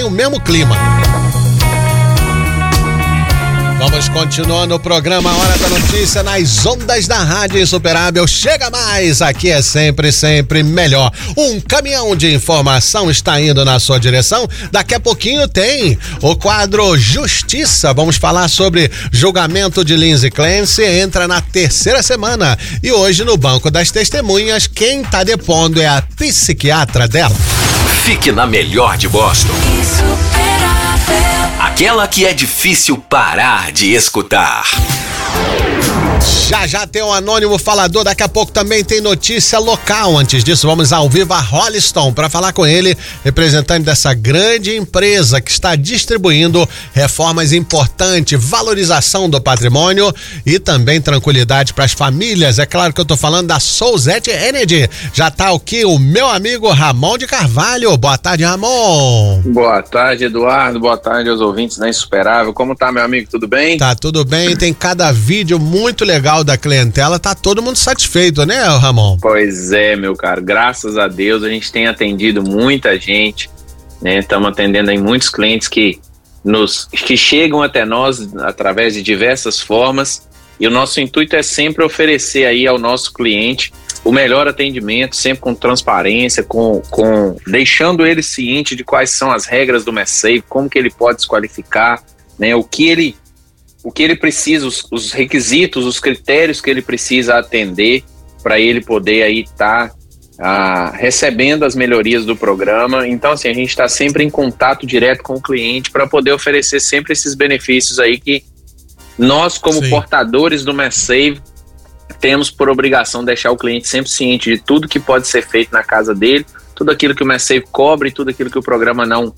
o mesmo clima. Vamos continuando o programa Hora da Notícia nas ondas da Rádio Insuperável. Chega mais, aqui é sempre, sempre melhor. Um caminhão de informação está indo na sua direção. Daqui a pouquinho tem o quadro Justiça. Vamos falar sobre julgamento de Lindsay Clancy. Entra na terceira semana. E hoje no Banco das Testemunhas, quem está depondo é a psiquiatra dela. Fique na melhor de Boston. Aquela que é difícil parar de escutar. Já tem um anônimo falador, daqui a pouco também tem notícia local. Antes disso, vamos ao vivo a Holliston para falar com ele, representante dessa grande empresa que está distribuindo reformas importantes, valorização do patrimônio e também tranquilidade para as famílias. É claro que eu tô falando da Soulset Energy. Já tá aqui o meu amigo Ramon de Carvalho. Boa tarde, Ramon. Boa tarde, Eduardo. Boa tarde aos ouvintes da Insuperável. Como tá, meu amigo? Tudo bem? Tá tudo bem. Tem cada vídeo muito legal da clientela. Tá todo mundo satisfeito, né, Ramon? Pois é, meu caro. Graças a Deus a gente tem atendido muita gente, né? Estamos atendendo aí muitos clientes que chegam até nós através de diversas formas, e o nosso intuito é sempre oferecer aí ao nosso cliente o melhor atendimento, sempre com transparência, deixando ele ciente de quais são as regras do MedSafe, como que ele pode se qualificar, né? O que ele precisa, os requisitos, os critérios que ele precisa atender para ele poder aí estar recebendo as melhorias do programa. Então, assim, a gente está sempre em contato direto com o cliente para poder oferecer sempre esses benefícios aí que nós, como portadores do MedSafe, temos por obrigação deixar o cliente sempre ciente de tudo que pode ser feito na casa dele, tudo aquilo que o MedSafe cobre, tudo aquilo que o programa não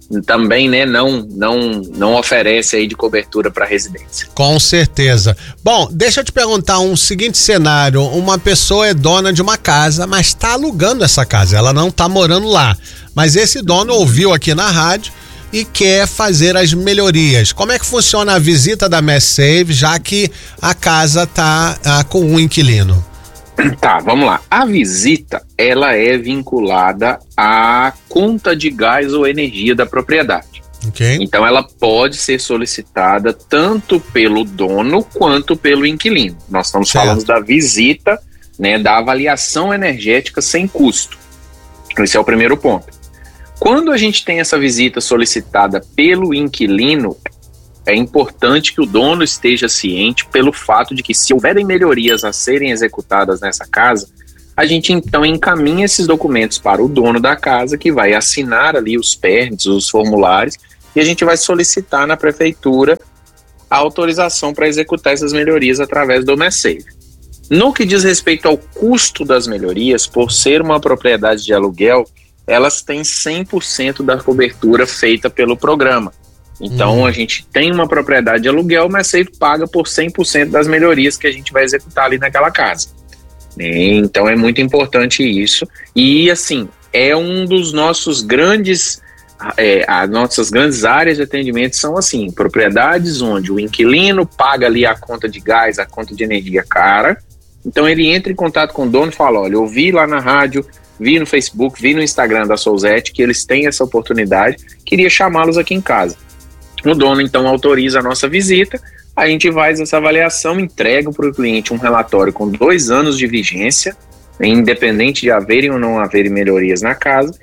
oferece aí de cobertura para residência. Com certeza. Bom, deixa eu te perguntar um seguinte cenário. Uma pessoa é dona de uma casa, mas está alugando essa casa, ela não está morando lá, mas esse dono ouviu aqui na rádio e quer fazer as melhorias. Como é que funciona a visita da MedSafe, já que a casa está com um inquilino? Tá, vamos lá. A visita, ela é vinculada à conta de gás ou energia da propriedade. Okay. Então, ela pode ser solicitada tanto pelo dono quanto pelo inquilino. Nós estamos falando da visita, né, da avaliação energética sem custo. Esse é o primeiro ponto. Quando a gente tem essa visita solicitada pelo inquilino, é importante que o dono esteja ciente pelo fato de que, se houverem melhorias a serem executadas nessa casa, a gente então encaminha esses documentos para o dono da casa, que vai assinar ali os permits, os formulários, e a gente vai solicitar na prefeitura a autorização para executar essas melhorias através do MedSafe. No que diz respeito ao custo das melhorias, por ser uma propriedade de aluguel, elas têm 100% da cobertura feita pelo programa. Então, a gente tem uma propriedade de aluguel, mas MedSafe paga por 100% das melhorias que a gente vai executar ali naquela casa. Então, é muito importante isso. E, assim, é um dos nossos grandes... as nossas grandes áreas de atendimento são, assim, propriedades onde o inquilino paga ali a conta de gás, a conta de energia cara. Então, ele entra em contato com o dono e fala: olha, eu vi lá na rádio, vi no Facebook, vi no Instagram da Soulset que eles têm essa oportunidade, queria chamá-los aqui em casa. O dono, então, autoriza a nossa visita, a gente faz essa avaliação, entrega para o cliente um relatório com 2 anos de vigência, independente de haverem ou não haverem melhorias na casa,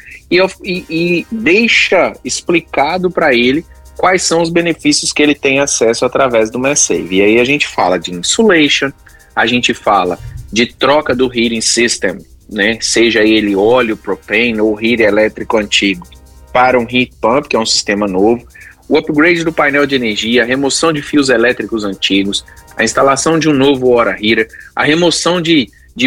e deixa explicado para ele quais são os benefícios que ele tem acesso através do MedSafe. E aí a gente fala de insulation, a gente fala de troca do heating system, né, seja ele óleo, propane ou heater elétrico antigo, para um heat pump, que é um sistema novo, o upgrade do painel de energia, a remoção de fios elétricos antigos, a instalação de um novo water heater, a remoção de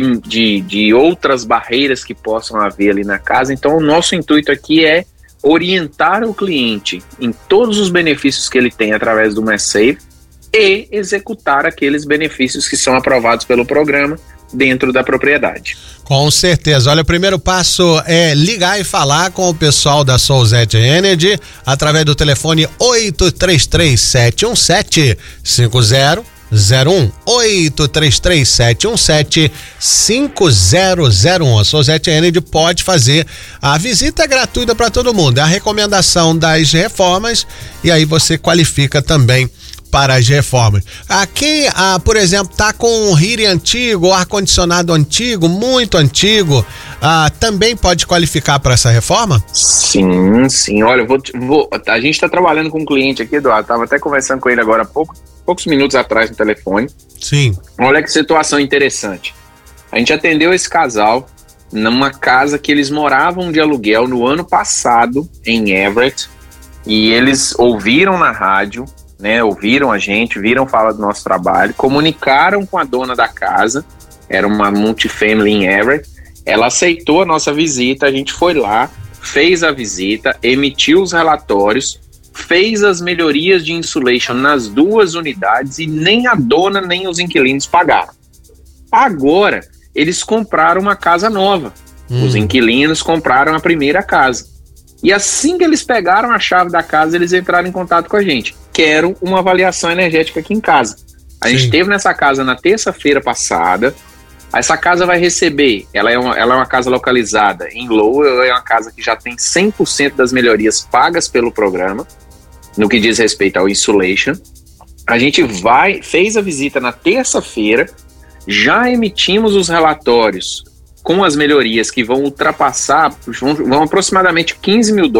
outras barreiras que possam haver ali na casa. Então, o nosso intuito aqui é orientar o cliente em todos os benefícios que ele tem através do MedSafe e executar aqueles benefícios que são aprovados pelo programa dentro da propriedade. Com certeza. Olha, o primeiro passo é ligar e falar com o pessoal da Soulset Energy através do telefone 833-717-5000. 833-717-5001. A Sozete Energy pode fazer a visita gratuita para todo mundo. É a recomendação das reformas e aí você qualifica também para as reformas. Quem, por exemplo, tá com um heating antigo, ou ar-condicionado antigo, muito antigo, também pode qualificar para essa reforma? Sim. Olha, a gente está trabalhando com um cliente aqui, Eduardo, estava até conversando com ele agora há poucos minutos atrás no telefone. Sim. Olha que situação interessante. A gente atendeu esse casal numa casa que eles moravam de aluguel no ano passado, em Everett, e eles ouviram na rádio, né, ouviram a gente, viram falar do nosso trabalho, comunicaram com a dona da casa, era uma multifamily em Everett, ela aceitou a nossa visita, a gente foi lá, fez a visita, emitiu os relatórios, fez as melhorias de insulation nas 2 unidades e nem a dona nem os inquilinos pagaram. Agora, eles compraram uma casa nova, os inquilinos compraram a primeira casa. E assim que eles pegaram a chave da casa, eles entraram em contato com a gente. Quero uma avaliação energética aqui em casa. A gente esteve nessa casa na terça-feira passada. Essa casa vai receber, ela é uma casa localizada em Lowell, é uma casa que já tem 100% das melhorias pagas pelo programa, no que diz respeito ao insulation. A gente fez a visita na terça-feira, já emitimos os relatórios com as melhorias que vão ultrapassar, vão aproximadamente $15 mil.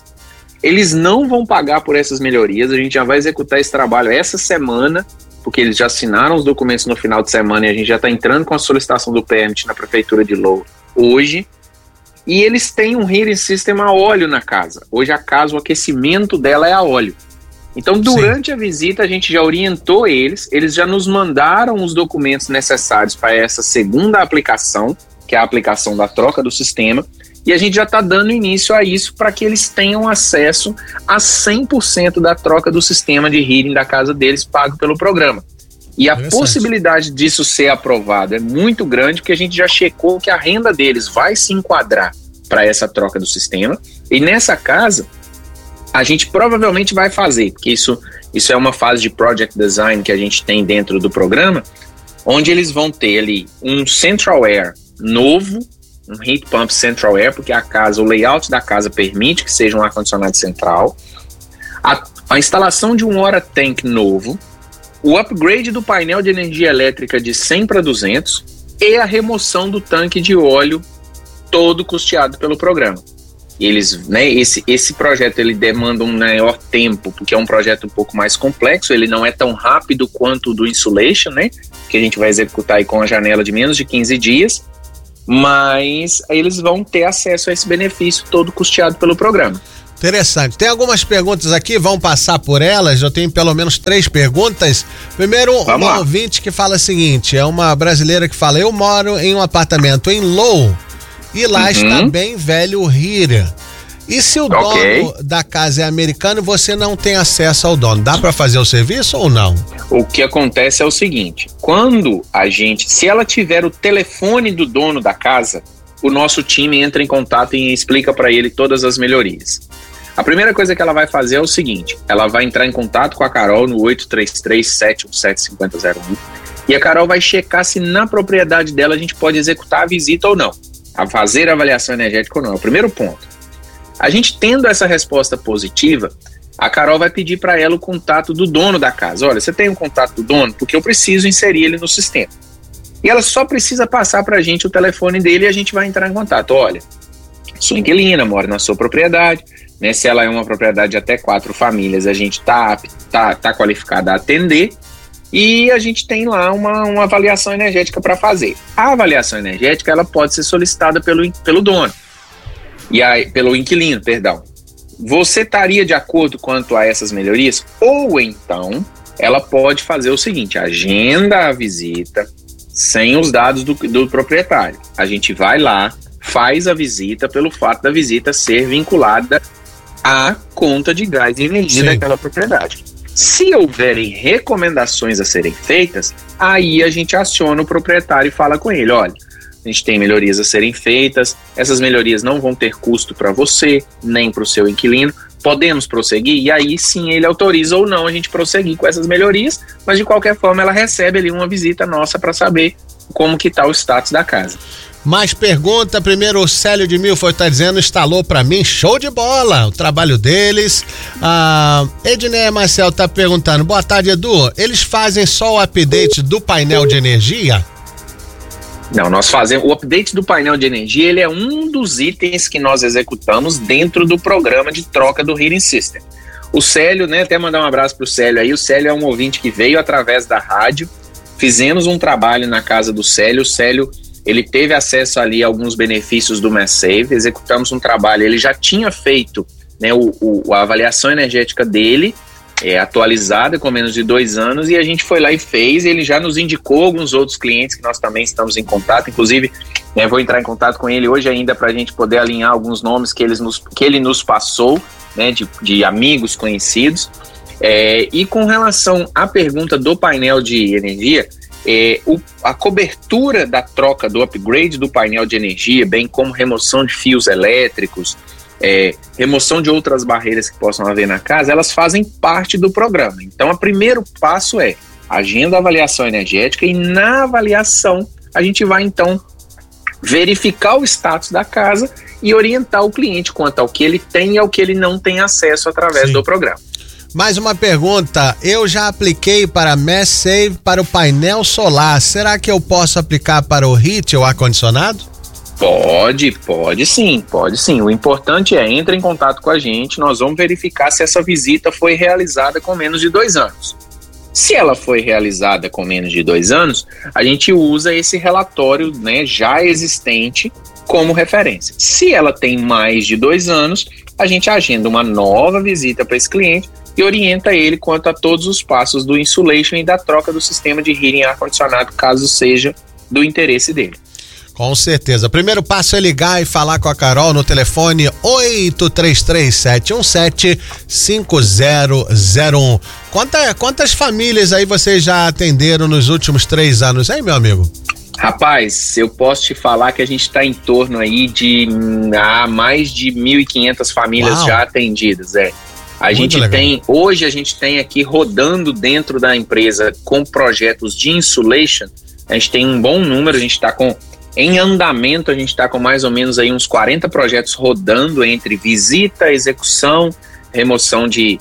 Eles não vão pagar por essas melhorias, a gente já vai executar esse trabalho essa semana, porque eles já assinaram os documentos no final de semana e a gente já está entrando com a solicitação do permit na prefeitura de Lowell hoje. E eles têm um heating system a óleo na casa. Hoje a casa, o aquecimento dela é a óleo. Então, durante a visita, a gente já orientou eles já nos mandaram os documentos necessários para essa segunda aplicação, que é a aplicação da troca do sistema, e a gente já está dando início a isso para que eles tenham acesso a 100% da troca do sistema de heating da casa deles pago pelo programa. E a possibilidade disso ser aprovado é muito grande, porque a gente já checou que a renda deles vai se enquadrar para essa troca do sistema, e nessa casa a gente provavelmente vai fazer, porque isso é uma fase de project design que a gente tem dentro do programa, onde eles vão ter ali um central air novo, um heat pump central air, porque o layout da casa permite que seja um ar-condicionado central, a instalação de um Ora Tank novo, o upgrade do painel de energia elétrica de 100 para 200 e a remoção do tanque de óleo, todo custeado pelo programa. Eles, né, esse projeto ele demanda um maior tempo, porque é um projeto um pouco mais complexo, ele não é tão rápido quanto o do insulation, né, que a gente vai executar aí com a janela de menos de 15 dias, mas eles vão ter acesso a esse benefício todo custeado pelo programa. Interessante. Tem algumas perguntas aqui, vão passar por elas. Eu tenho pelo menos 3 perguntas. Primeiro, uma ouvinte que fala o seguinte, é uma brasileira que fala: eu moro em um apartamento em Lowell e lá está bem velho o heater. E se o dono da casa é americano, você não tem acesso ao dono, dá para fazer o serviço ou não? O que acontece é o seguinte, se ela tiver o telefone do dono da casa, o nosso time entra em contato e explica para ele todas as melhorias. A primeira coisa que ela vai fazer é o seguinte, ela vai entrar em contato com a Carol no 833-717-5001 e a Carol vai checar se na propriedade dela a gente pode executar a visita ou não, a fazer a avaliação energética ou não, é o primeiro ponto. A gente tendo essa resposta positiva, a Carol vai pedir para ela o contato do dono da casa. Olha, você tem o contato do dono? Porque eu preciso inserir ele no sistema. E ela só precisa passar para a gente o telefone dele e a gente vai entrar em contato. Olha, sua inquilina mora na sua propriedade, né? Se ela é uma propriedade de até 4 famílias, a gente tá qualificada a atender e a gente tem lá uma avaliação energética para fazer. A avaliação energética ela pode ser solicitada pelo dono. E aí, pelo inquilino, perdão. Você estaria de acordo quanto a essas melhorias? Ou então, ela pode fazer o seguinte, agenda a visita sem os dados do proprietário. A gente vai lá, faz a visita pelo fato da visita ser vinculada à conta de gás e energia daquela propriedade. Se houverem recomendações a serem feitas, aí a gente aciona o proprietário e fala com ele, olha, a gente tem melhorias a serem feitas, essas melhorias não vão ter custo para você, nem para o seu inquilino, podemos prosseguir? E aí sim ele autoriza ou não a gente prosseguir com essas melhorias, mas de qualquer forma ela recebe ali uma visita nossa para saber como que tá o status da casa. Mais pergunta, primeiro o Célio de Milford tá dizendo, instalou pra mim, show de bola, o trabalho deles. Edneia Marcel tá perguntando, boa tarde, Edu, eles fazem só o update do painel de energia? Não, nós fazemos, o update do painel de energia, ele é um dos itens que nós executamos dentro do programa de troca do Heating System. O Célio, né, até mandar um abraço pro Célio aí, o Célio é um ouvinte que veio através da rádio, fizemos um trabalho na casa do Célio, o Célio, ele teve acesso ali a alguns benefícios do MassSave, executamos um trabalho, ele já tinha feito, né, a avaliação energética dele, atualizada com menos de 2 anos, e a gente foi lá e fez, ele já nos indicou alguns outros clientes que nós também estamos em contato, inclusive, né, vou entrar em contato com ele hoje ainda para a gente poder alinhar alguns nomes que ele nos passou, né, de amigos conhecidos. E com relação à pergunta do painel de energia, a cobertura da troca, do upgrade do painel de energia, bem como remoção de fios elétricos, remoção de outras barreiras que possam haver na casa, elas fazem parte do programa. Então, o primeiro passo é agenda a avaliação energética, e na avaliação a gente vai então verificar o status da casa e orientar o cliente quanto ao que ele tem e ao que ele não tem acesso através do programa. Mais uma pergunta, eu já apliquei para MassSave para o painel solar, será que eu posso aplicar para o heat ou ar-condicionado? Pode sim. O importante é, entre em contato com a gente, nós vamos verificar se essa visita foi realizada com menos de 2 anos. Se ela foi realizada com menos de 2 anos, a gente usa esse relatório, né, já existente como referência. Se ela tem mais de 2 anos, a gente agenda uma nova visita para esse cliente e orienta ele quanto a todos os passos do insulation e da troca do sistema de heating e ar-condicionado, caso seja do interesse dele. Com certeza. O primeiro passo é ligar e falar com a Carol no telefone 833-717-5001. Quantas famílias aí vocês já atenderam nos últimos 3 anos, hein, meu amigo? Rapaz, eu posso te falar que a gente está em torno aí de mais de 1.500 famílias já atendidas, Hoje a gente tem aqui rodando dentro da empresa com projetos de insulation, a gente tem um bom número, a gente está em andamento, a gente está com mais ou menos aí uns 40 projetos rodando entre visita, execução, remoção de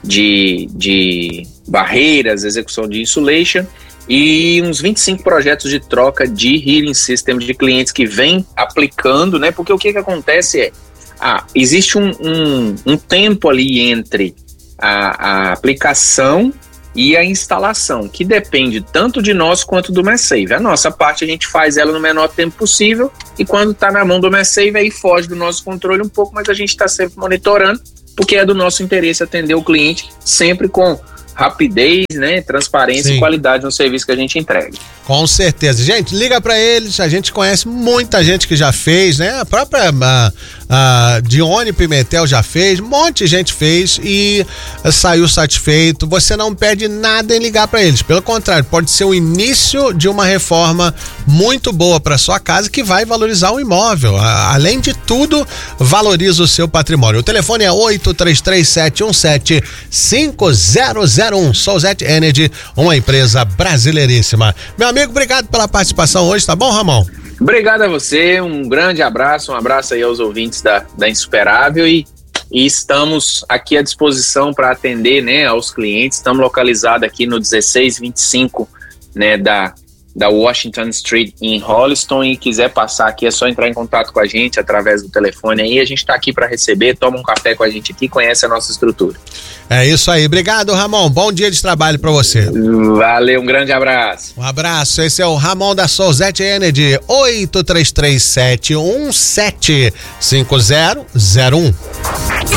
barreiras, execução de insulation, e uns 25 projetos de troca de heating system de clientes que vêm aplicando, né? Porque o que acontece existe um tempo ali entre a aplicação e a instalação, que depende tanto de nós quanto do MassSave. A nossa parte a gente faz ela no menor tempo possível, e quando está na mão do MassSave aí foge do nosso controle um pouco, mas a gente está sempre monitorando, porque é do nosso interesse atender o cliente sempre com rapidez, né, transparência e qualidade no serviço que a gente entrega. Com certeza. Gente, liga pra eles, a gente conhece muita gente que já fez, né? A própria Dione Pimentel já fez, um monte de gente fez e saiu satisfeito. Você não perde nada em ligar pra eles, pelo contrário, pode ser o início de uma reforma muito boa pra sua casa que vai valorizar o imóvel. Além de tudo, valoriza o seu patrimônio. O telefone é 833-717-5001. Solzete Energy, uma empresa brasileiríssima. Meu amigo, obrigado pela participação hoje, tá bom, Ramon? Obrigado a você, um grande abraço, um abraço aí aos ouvintes da Insuperável, e estamos aqui à disposição para atender, né, aos clientes. Estamos localizados aqui no 1625, né, da Washington Street em Holliston, e quiser passar aqui é só entrar em contato com a gente através do telefone aí, a gente está aqui para receber, toma um café com a gente aqui, conhece a nossa estrutura. É isso aí, obrigado, Ramon, bom dia de trabalho para você. Valeu, um grande abraço. Um abraço, esse é o Ramon da Solzete Energy, 833-717-5001.